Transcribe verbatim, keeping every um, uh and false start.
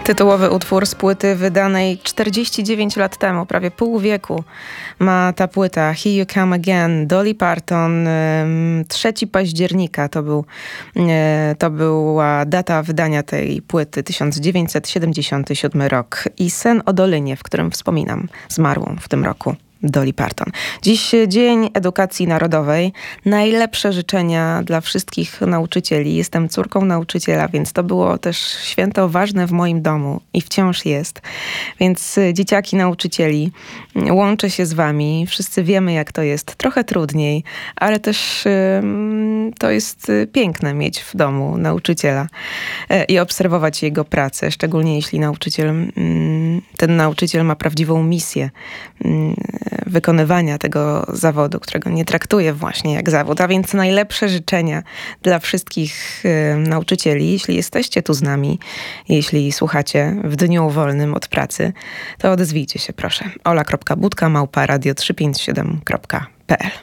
Tytułowy utwór z płyty wydanej czterdzieści dziewięć lat temu, prawie pół wieku ma ta płyta. Here You Come Again, Dolly Parton. trzeciego października to, był, to była data wydania tej płyty, tysiąc dziewięćset siedemdziesiąty siódmy rok. I Sen o Dolinie, w którym wspominam zmarłą w tym roku Dolly Parton. Dziś Dzień Edukacji Narodowej. Najlepsze życzenia dla wszystkich nauczycieli. Jestem córką nauczyciela, więc to było też święto ważne w moim domu i wciąż jest. Więc dzieciaki nauczycieli, łączę się z wami. Wszyscy wiemy, jak to jest. Trochę trudniej, ale też y, to jest piękne mieć w domu nauczyciela y, i obserwować jego pracę, szczególnie jeśli nauczyciel, y, ten nauczyciel ma prawdziwą misję y, wykonywania tego zawodu, którego nie traktuję właśnie jak zawód. A więc najlepsze życzenia dla wszystkich y, nauczycieli. Jeśli jesteście tu z nami, jeśli słuchacie w dniu wolnym od pracy, to odezwijcie się proszę. ola kropka budka małpa radio trzysta pięćdziesiąt siedem kropka p l